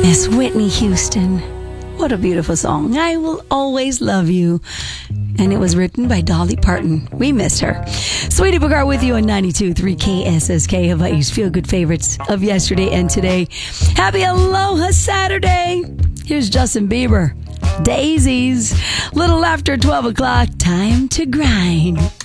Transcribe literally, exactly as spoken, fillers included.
Miss Whitney Houston. What a beautiful song. I Will Always Love You. And it was written by Dolly Parton. We missed her. Sweetie Bogart with you on ninety-two point three K S S K, Hawaii's feel-good favorites of yesterday and today. Happy Aloha Saturday. Here's Justin Bieber. Daisies. Little after twelve o'clock. Time to grind.